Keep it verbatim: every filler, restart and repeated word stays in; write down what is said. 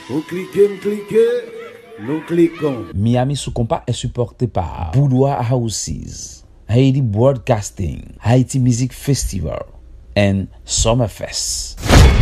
Vous cliquez, vous cliquez, nous cliquons. Miami sous compas est supporté par Boudoir Houses, Haiti Broadcasting, Haiti Music Festival and Summerfest.